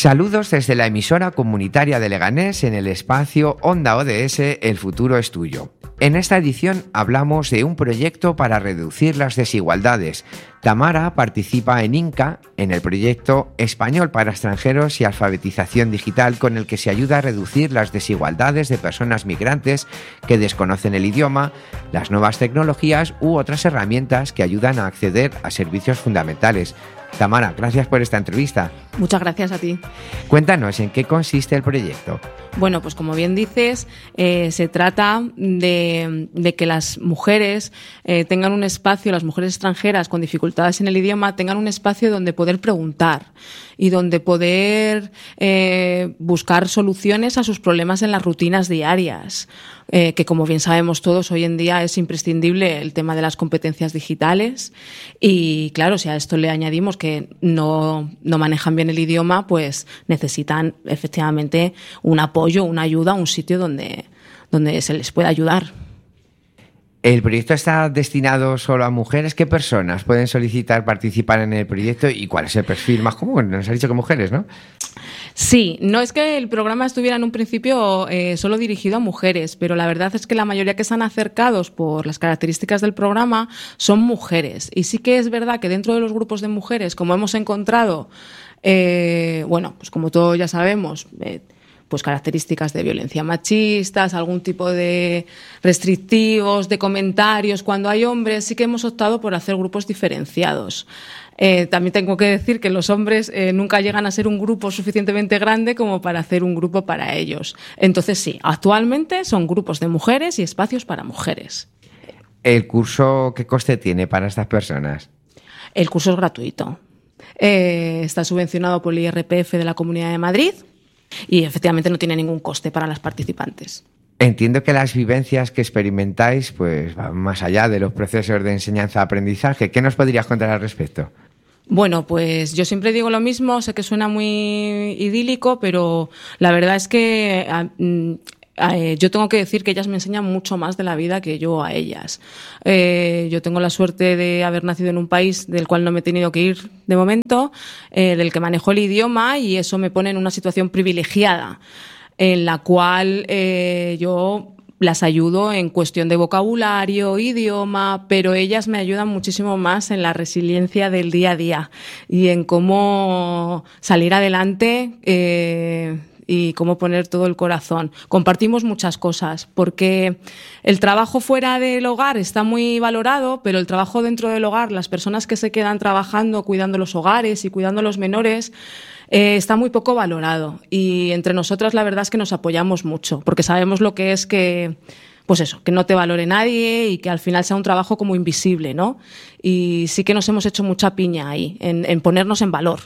Saludos desde la emisora comunitaria de Leganés en el espacio Onda ODS, El futuro es tuyo. En esta edición hablamos de un proyecto para reducir las desigualdades. Tamara participa en INCA, en el proyecto Español para extranjeros y alfabetización digital, con el que se ayuda a reducir las desigualdades de personas migrantes que desconocen el idioma, las nuevas tecnologías u otras herramientas que ayudan a acceder a servicios fundamentales. Tamara, gracias por esta entrevista. Muchas gracias a ti. Cuéntanos, ¿en qué consiste el proyecto? Bueno, pues como bien dices, se trata de que las mujeres tengan un espacio, las mujeres extranjeras con dificultades en el idioma, tengan un espacio donde poder preguntar y donde poder buscar soluciones a sus problemas en las rutinas diarias. Que como bien sabemos todos, hoy en día es imprescindible el tema de las competencias digitales y claro, si a esto le añadimos que no manejan bien el idioma, pues necesitan efectivamente un apoyo, una ayuda, un sitio donde se les pueda ayudar. ¿El proyecto está destinado solo a mujeres? ¿Qué personas pueden solicitar participar en el proyecto y cuál es el perfil más común? Nos has dicho que mujeres, ¿no? Sí, no es que el programa estuviera en un principio solo dirigido a mujeres, pero la verdad es que la mayoría que están acercados por las características del programa son mujeres. Y sí que es verdad que dentro de los grupos de mujeres, como hemos encontrado, pues como todos ya sabemos, pues características de violencia machistas, algún tipo de restrictivos, de comentarios cuando hay hombres, sí que hemos optado por hacer grupos diferenciados. También tengo que decir que los hombres nunca llegan a ser un grupo suficientemente grande como para hacer un grupo para ellos. Entonces sí, actualmente son grupos de mujeres y espacios para mujeres. ¿El curso qué coste tiene para estas personas? El curso es gratuito. Está subvencionado por el IRPF de la Comunidad de Madrid y efectivamente no tiene ningún coste para las participantes. Entiendo que las vivencias que experimentáis pues van más allá de los procesos de enseñanza-aprendizaje. ¿Qué nos podrías contar al respecto? Bueno, pues yo siempre digo lo mismo, sé que suena muy idílico, pero la verdad es que yo tengo que decir que ellas me enseñan mucho más de la vida que yo a ellas. Yo tengo la suerte de haber nacido en un país del cual no me he tenido que ir de momento, del que manejo el idioma y eso me pone en una situación privilegiada en la cual yo las ayudo en cuestión de vocabulario, idioma, pero ellas me ayudan muchísimo más en la resiliencia del día a día y en cómo salir adelante y cómo poner todo el corazón. Compartimos muchas cosas, porque el trabajo fuera del hogar está muy valorado, pero el trabajo dentro del hogar, las personas que se quedan trabajando, cuidando los hogares y cuidando los menores, está muy poco valorado. Y entre nosotras la verdad es que nos apoyamos mucho, porque sabemos lo que es que, pues eso, que no te valore nadie y que al final sea un trabajo como invisible, ¿no? Y sí que nos hemos hecho mucha piña ahí, en ponernos en valor.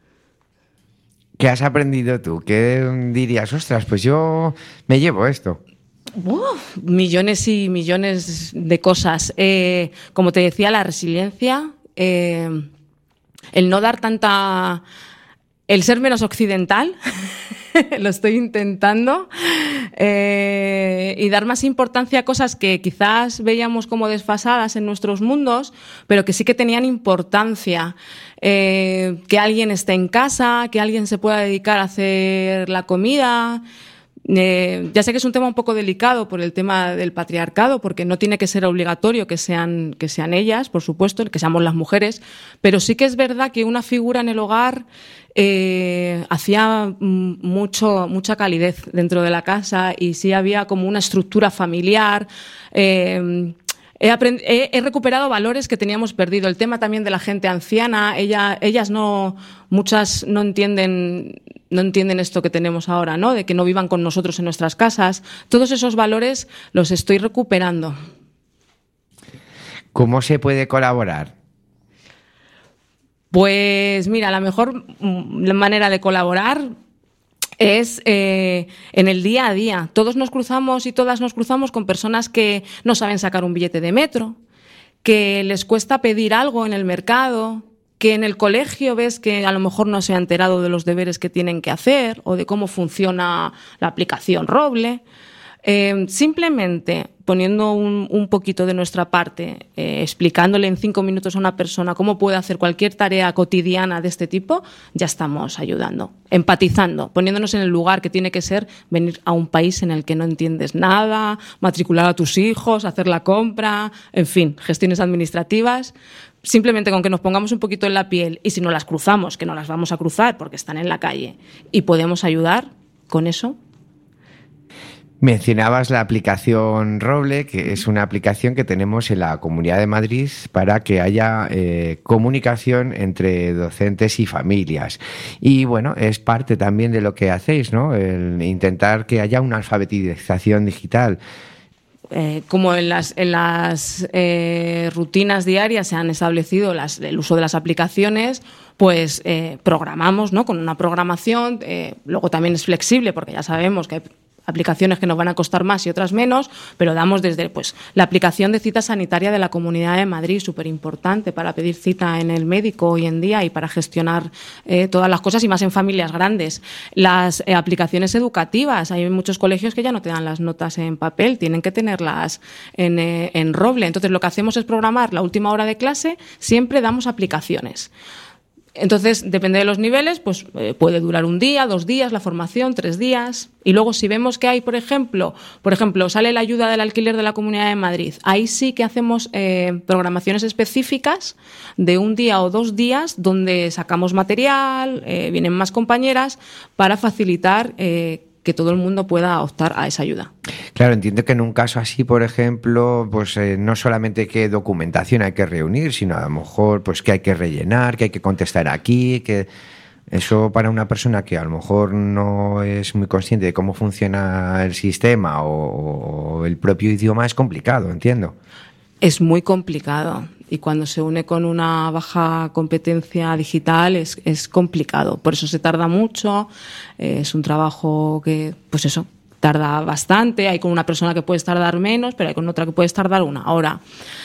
¿Qué has aprendido tú? ¿Qué dirías? Ostras, pues yo me llevo esto. Millones y millones de cosas. Como te decía, la resiliencia, el no dar tanta... El ser menos occidental, lo estoy intentando, y dar más importancia a cosas que quizás veíamos como desfasadas en nuestros mundos, pero que sí que tenían importancia. Que alguien esté en casa, que alguien se pueda dedicar a hacer la comida. Ya sé que es un tema un poco delicado por el tema del patriarcado, porque no tiene que ser obligatorio que sean ellas, por supuesto, que seamos las mujeres, pero sí que es verdad que una figura en el hogar hacía mucha calidez dentro de la casa y sí había como una estructura familiar. He recuperado valores que teníamos perdido. El tema también de la gente anciana, muchas no entienden esto que tenemos ahora, ¿no? De que no vivan con nosotros en nuestras casas. Todos esos valores los estoy recuperando. ¿Cómo se puede colaborar? Pues mira, la mejor manera de colaborar es en el día a día. Todos nos cruzamos y todas nos cruzamos con personas que no saben sacar un billete de metro, que les cuesta pedir algo en el mercado, que en el colegio ves que a lo mejor no se ha enterado de los deberes que tienen que hacer o de cómo funciona la aplicación Roble. Simplemente poniendo un poquito de nuestra parte, explicándole en 5 minutos a una persona cómo puede hacer cualquier tarea cotidiana de este tipo, ya estamos ayudando, empatizando, poniéndonos en el lugar que tiene que ser venir a un país en el que no entiendes nada, matricular a tus hijos, hacer la compra, en fin, gestiones administrativas. Simplemente con que nos pongamos un poquito en la piel, y si no las cruzamos, que no las vamos a cruzar porque están en la calle, y podemos ayudar con eso. Mencionabas la aplicación Roble, que es una aplicación que tenemos en la Comunidad de Madrid para que haya comunicación entre docentes y familias. Y bueno, es parte también de lo que hacéis, ¿no? El intentar que haya una alfabetización digital. Como en las rutinas diarias se han establecido el uso de las aplicaciones, pues programamos, ¿no? Con una programación. Luego también es flexible porque ya sabemos que hay aplicaciones que nos van a costar más y otras menos, pero damos desde la aplicación de cita sanitaria de la Comunidad de Madrid, súper importante para pedir cita en el médico hoy en día y para gestionar todas las cosas, y más en familias grandes. Las aplicaciones educativas, hay muchos colegios que ya no te dan las notas en papel, tienen que tenerlas en Roble. Entonces lo que hacemos es programar la última hora de clase, siempre damos aplicaciones. Entonces, depende de los niveles, pues puede durar 1 día, 2 días la formación, 3 días. Y luego, si vemos que hay, por ejemplo, sale la ayuda del alquiler de la Comunidad de Madrid, ahí sí que hacemos programaciones específicas de 1 día o 2 días donde sacamos material, vienen más compañeras para facilitar que todo el mundo pueda optar a esa ayuda. Claro, entiendo que en un caso así, por ejemplo, pues no solamente qué documentación hay que reunir, sino a lo mejor pues qué hay que rellenar, qué hay que contestar aquí, que eso para una persona que a lo mejor no es muy consciente de cómo funciona el sistema o el propio idioma es complicado, entiendo. Es muy complicado. Y cuando se une con una baja competencia digital es complicado. Por eso se tarda mucho. Es un trabajo que, pues eso, tarda bastante. Hay con una persona que puedes tardar menos, pero hay con otra que puedes tardar 1 hora.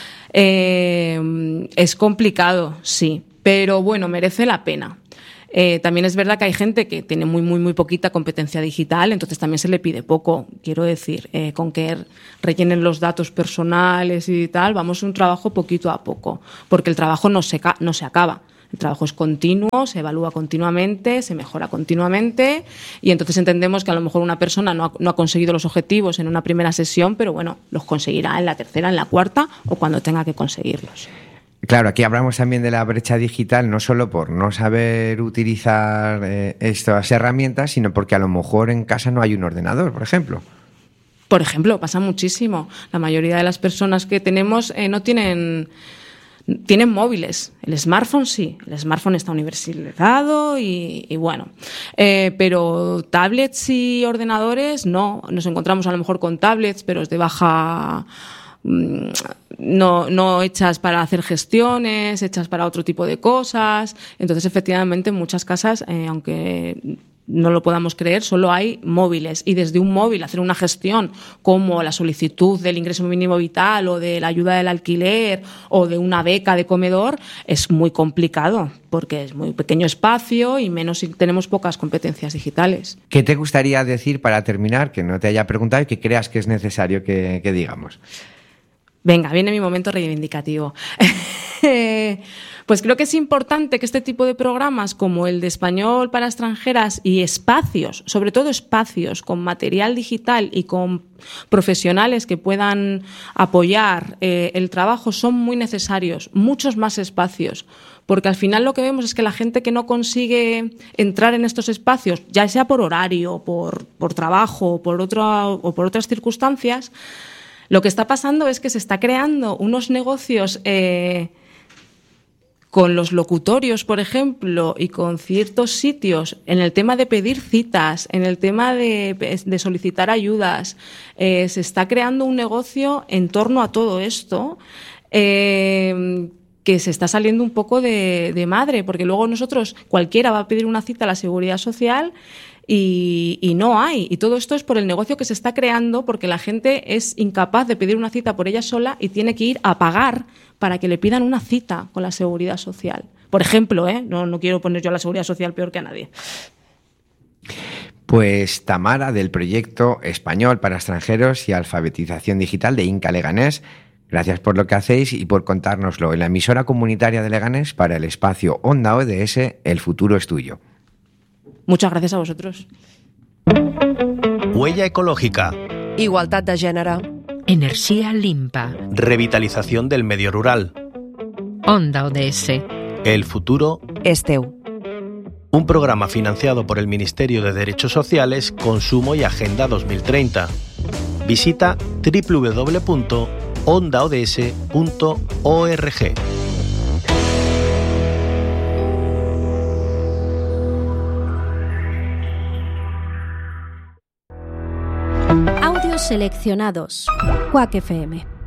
Es complicado, sí, pero bueno, merece la pena. También es verdad que hay gente que tiene muy poquita competencia digital, entonces también se le pide poco. Quiero decir, con que rellenen los datos personales y tal, vamos a un trabajo poquito a poco, porque el trabajo no se acaba. El trabajo es continuo, se evalúa continuamente, se mejora continuamente, y entonces entendemos que a lo mejor una persona no ha conseguido los objetivos en una primera sesión, pero bueno, los conseguirá en la tercera, en la cuarta o cuando tenga que conseguirlos. Claro, aquí hablamos también de la brecha digital, no solo por no saber utilizar estas herramientas, sino porque a lo mejor en casa no hay un ordenador, por ejemplo. Por ejemplo, pasa muchísimo. La mayoría de las personas que tenemos no tienen móviles. El smartphone sí, el smartphone está universalizado y bueno. Pero tablets y ordenadores no. Nos encontramos a lo mejor con tablets, pero es de baja... No hechas para hacer gestiones, hechas para otro tipo de cosas. Entonces, efectivamente, en muchas casas, aunque no lo podamos creer, solo hay móviles, y desde un móvil hacer una gestión como la solicitud del ingreso mínimo vital o de la ayuda del alquiler o de una beca de comedor es muy complicado porque es muy pequeño espacio y menos si tenemos pocas competencias digitales. ¿Qué te gustaría decir para terminar, que no te haya preguntado y que creas que es necesario que digamos? Venga, viene mi momento reivindicativo. Pues creo que es importante que este tipo de programas como el de Español para extranjeras y espacios, sobre todo espacios con material digital y con profesionales que puedan apoyar el trabajo, son muy necesarios, muchos más espacios. Porque al final lo que vemos es que la gente que no consigue entrar en estos espacios, ya sea por horario, por trabajo o por otras circunstancias, lo que está pasando es que se está creando unos negocios con los locutorios, por ejemplo, y con ciertos sitios, en el tema de pedir citas, en el tema de solicitar ayudas. Se está creando un negocio en torno a todo esto que se está saliendo un poco de madre, porque luego cualquiera va a pedir una cita a la Seguridad Social y no hay. Y todo esto es por el negocio que se está creando, porque la gente es incapaz de pedir una cita por ella sola y tiene que ir a pagar para que le pidan una cita con la Seguridad Social. Por ejemplo, no quiero poner yo a la Seguridad Social peor que a nadie. Pues Tamara, del proyecto Español para Extranjeros y Alfabetización Digital de Inca Leganés, gracias por lo que hacéis y por contárnoslo en la emisora comunitaria de Leganés para el espacio Onda ODS, El futuro es tuyo. Muchas gracias a vosotros. Huella ecológica. Igualtat de gènere. Energía limpa. Revitalización del medio rural. Onda ODS. El futuro És teu. Un programa financiado por el Ministerio de Derechos Sociales, Consumo y Agenda 2030. Visita www.ondaods.org. Audios seleccionados. Quack FM.